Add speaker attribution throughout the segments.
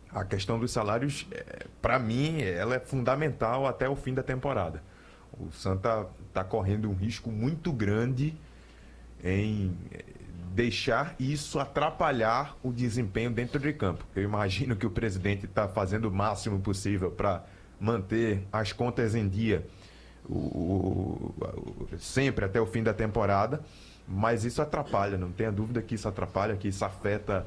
Speaker 1: A questão dos salários, para mim, ela é fundamental até o fim da temporada. O Santa está correndo um risco muito grande em deixar isso atrapalhar o desempenho dentro de campo. Eu imagino que o presidente está fazendo o máximo possível para manter as contas em dia sempre até o fim da temporada, mas isso atrapalha, não tenha dúvida que isso atrapalha, que isso afeta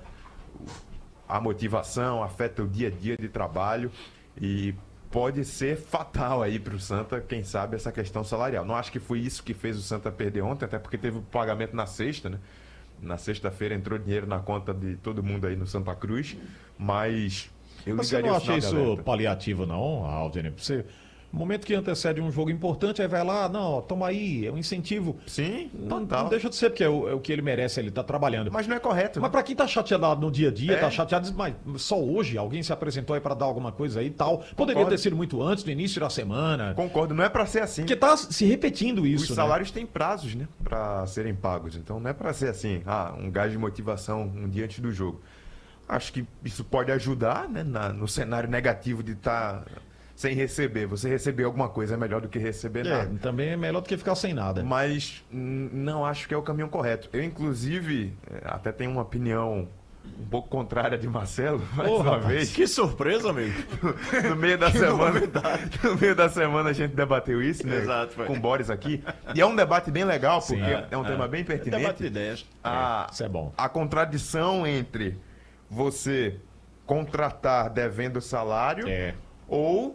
Speaker 1: a motivação, afeta o dia a dia de trabalho e pode ser fatal aí para o Santa, quem sabe, essa questão salarial. Não acho que foi isso que fez o Santa perder ontem, até porque teve o pagamento na sexta, né? Na sexta-feira entrou dinheiro na conta de todo mundo aí no Santa Cruz, mas eu
Speaker 2: Você
Speaker 1: ligaria
Speaker 2: não
Speaker 1: o
Speaker 2: acha
Speaker 1: sinal de
Speaker 2: isso
Speaker 1: alerta.
Speaker 2: paliativo, não, Aldner? Você, no momento que antecede um jogo importante, aí vai lá, não, toma aí, é um incentivo.
Speaker 1: Sim,
Speaker 2: Não,
Speaker 1: total.
Speaker 2: não deixa de ser, porque é o que ele merece, ele tá trabalhando.
Speaker 1: Mas não é correto.
Speaker 2: Mas pra quem tá chateado no dia a dia,
Speaker 1: É.
Speaker 2: tá chateado, mas só hoje alguém se apresentou aí pra dar alguma coisa aí e tal. Poderia
Speaker 1: Concordo.
Speaker 2: ter sido muito antes, no início da semana.
Speaker 1: Concordo, não é para ser assim.
Speaker 2: Porque tá se repetindo isso,
Speaker 1: Os
Speaker 2: né?
Speaker 1: salários têm prazos, né, para serem pagos. Então não é para ser assim, um gás de motivação um dia antes do jogo. Acho que isso pode ajudar, né, no cenário negativo de estar sem receber. Você receber alguma coisa é melhor do que receber nada.
Speaker 2: Também é melhor do que ficar sem nada.
Speaker 1: Mas não acho que é o caminho correto. Eu, inclusive, até tenho uma opinião um pouco contrária de Marcelo, mais uma
Speaker 2: rapaz.
Speaker 1: vez.
Speaker 3: Que surpresa, amigo.
Speaker 1: No meio da semana, no meio da semana a gente debateu isso, né?
Speaker 3: Exato, foi.
Speaker 1: Com o Boris aqui. E é um debate bem legal, porque
Speaker 2: Sim.
Speaker 1: é um tema bem pertinente.
Speaker 3: Debate de ideias.
Speaker 2: Isso é bom.
Speaker 1: A contradição entre você contratar devendo salário
Speaker 2: É.
Speaker 1: ou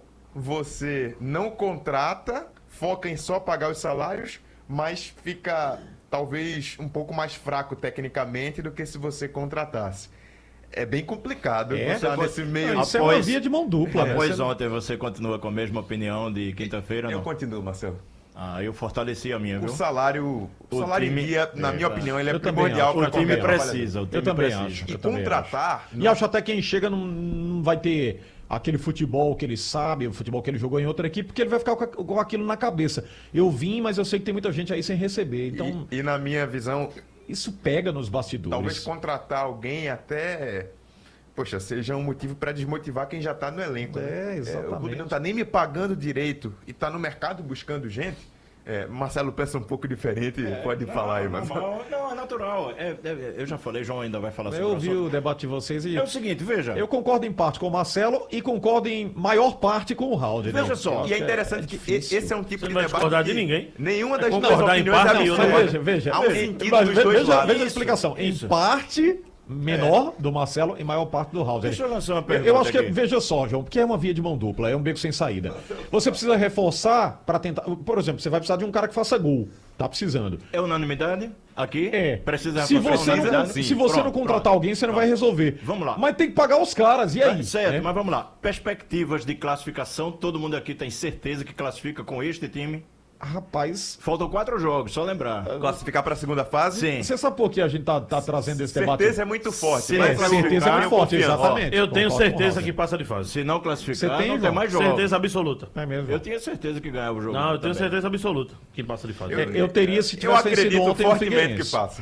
Speaker 1: você não contrata, foca em só pagar os salários, mas fica talvez um pouco mais fraco tecnicamente do que se você contratasse. É bem complicado
Speaker 2: É?
Speaker 1: você nesse meio.
Speaker 2: Não, isso é uma
Speaker 3: Após-
Speaker 2: via de mão dupla, né?
Speaker 3: Após
Speaker 2: Você-
Speaker 3: ontem, você continua com a mesma opinião de quinta-feira,
Speaker 1: Eu
Speaker 3: não?
Speaker 1: continuo, Marcelo.
Speaker 3: Eu fortaleci a minha,
Speaker 1: O
Speaker 3: viu?
Speaker 1: salário em
Speaker 3: time-
Speaker 1: dia, na minha opinião, ele é
Speaker 2: Eu também
Speaker 1: primordial
Speaker 2: acho.
Speaker 1: para
Speaker 3: O time
Speaker 1: qualquer trabalhador.
Speaker 3: precisa, o time
Speaker 2: Eu também
Speaker 3: precisa.
Speaker 2: acho.
Speaker 1: E
Speaker 2: Eu também
Speaker 1: contratar,
Speaker 2: E acho até que quem chega não vai ter aquele futebol que ele sabe, o futebol que ele jogou em outra equipe, porque ele vai ficar com aquilo na cabeça. Eu vim, mas eu sei que tem muita gente aí sem receber. Então,
Speaker 1: e na minha visão,
Speaker 2: isso pega nos bastidores.
Speaker 1: talvez contratar alguém até, poxa, seja um motivo para desmotivar quem já está no elenco. né?
Speaker 2: Exatamente.
Speaker 1: O clube não está nem me pagando direito e está no mercado buscando gente. Marcelo pensa um pouco diferente, pode falar aí, Marcelo.
Speaker 3: Não, é natural. Eu já falei, João ainda vai falar sobre
Speaker 2: Eu
Speaker 3: o
Speaker 2: ouvi
Speaker 3: assunto.
Speaker 2: o debate de vocês e
Speaker 3: É o seguinte, veja.
Speaker 2: eu concordo em parte com o Marcelo e concordo em maior parte com o Raul.
Speaker 3: Veja só.
Speaker 1: E é interessante que
Speaker 2: difícil.
Speaker 1: esse é um tipo
Speaker 4: Você
Speaker 1: de
Speaker 4: não vai
Speaker 1: debate
Speaker 4: discordar de
Speaker 1: que
Speaker 4: ninguém.
Speaker 1: Nenhuma das duas
Speaker 4: concordar em
Speaker 1: opiniões
Speaker 4: parte,
Speaker 1: é
Speaker 4: eu
Speaker 1: absoluta.
Speaker 2: Veja, veja.
Speaker 1: Há um sentido
Speaker 2: Mas
Speaker 1: dos dois lados.
Speaker 2: veja a explicação. Em parte menor do Marcelo e maior parte do Raul.
Speaker 3: Deixa eu lançar uma pergunta
Speaker 2: Eu acho que,
Speaker 3: aqui.
Speaker 2: veja só, João, porque é uma via de mão dupla, é um beco sem saída. Você precisa reforçar para tentar. Por exemplo, você vai precisar de um cara que faça gol. Tá precisando.
Speaker 3: É unanimidade? Aqui?
Speaker 2: É.
Speaker 3: Precisa
Speaker 2: Se
Speaker 3: reforçar
Speaker 2: você, não,
Speaker 3: unanimidade?
Speaker 2: se você não
Speaker 3: Pronto,
Speaker 2: contratar
Speaker 3: pronto.
Speaker 2: alguém, você não vai resolver.
Speaker 3: Vamos lá.
Speaker 2: Mas tem que pagar os caras, e aí?
Speaker 3: Certo,
Speaker 2: né?
Speaker 3: mas vamos lá. Perspectivas de classificação, todo mundo aqui tem certeza que classifica com este time.
Speaker 2: Rapaz,
Speaker 3: Faltam 4 jogos, só lembrar.
Speaker 1: Classificar para a segunda fase?
Speaker 3: Sim.
Speaker 2: você sabe por que a gente tá trazendo esse debate?
Speaker 1: Certeza é muito forte.
Speaker 3: Sim,
Speaker 1: Vai classificar,
Speaker 2: certeza é muito
Speaker 1: tenho
Speaker 2: forte,
Speaker 1: confiança.
Speaker 2: exatamente.
Speaker 4: Eu tenho
Speaker 2: Concordo com o
Speaker 4: certeza
Speaker 2: Raul.
Speaker 4: que passa de fase.
Speaker 3: Se não classificar,
Speaker 2: Você tem,
Speaker 3: não
Speaker 2: João?
Speaker 3: tem mais jogos.
Speaker 4: Certeza absoluta.
Speaker 2: É mesmo.
Speaker 3: Eu tinha certeza que ganhava o jogo.
Speaker 4: Não, eu tenho
Speaker 3: também.
Speaker 4: certeza absoluta que passa de fase.
Speaker 2: Eu teria se
Speaker 1: Eu
Speaker 2: tivesse vencido
Speaker 1: acredito
Speaker 2: ontem no
Speaker 1: fortemente que
Speaker 2: Figueirense.
Speaker 1: passa.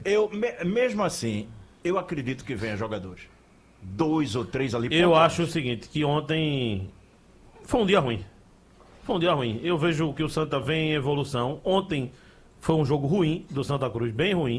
Speaker 3: Mesmo assim, eu acredito que venha jogadores. 2 ou 3 ali.
Speaker 4: Eu
Speaker 3: pontuais.
Speaker 4: acho o seguinte, que ontem foi um dia ruim. Foi um dia ruim. Eu vejo que o Santa vem em evolução. Ontem foi um jogo ruim do Santa Cruz, bem ruim.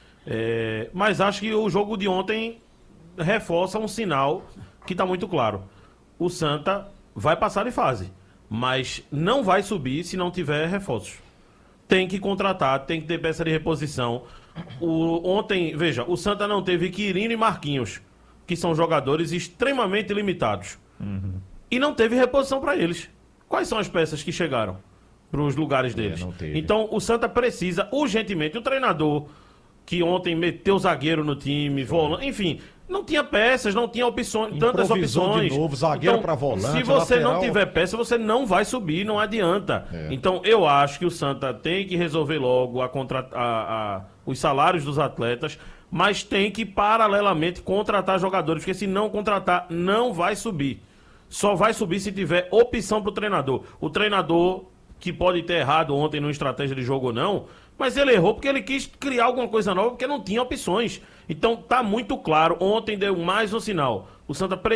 Speaker 4: Mas acho que o jogo de ontem reforça um sinal que está muito claro. O Santa vai passar de fase, mas não vai subir se não tiver reforços. Tem que contratar, tem que ter peça de reposição. Ontem, veja, o Santa não teve Quirino e Marquinhos, que são jogadores extremamente limitados. E não teve reposição para eles. Quais são as peças que chegaram para os lugares deles?
Speaker 2: não teve.
Speaker 4: Então, o Santa precisa urgentemente. O treinador que ontem meteu zagueiro no time, volante, enfim, não tinha peças, não tinha opções, tantas
Speaker 2: Improvisou
Speaker 4: opções.
Speaker 2: de novo, zagueiro pra volante,
Speaker 4: se você não
Speaker 2: lateral.
Speaker 4: tiver peça, você não vai subir, não adianta. Então, eu acho que o Santa tem que resolver logo os salários dos atletas, mas tem que, paralelamente, contratar jogadores, porque se não contratar, não vai subir. Só vai subir se tiver opção para o treinador. O treinador, que pode ter errado ontem numa estratégia de jogo ou não, mas ele errou porque ele quis criar alguma coisa nova, porque não tinha opções. Então, tá muito claro, ontem deu mais um sinal. O Santa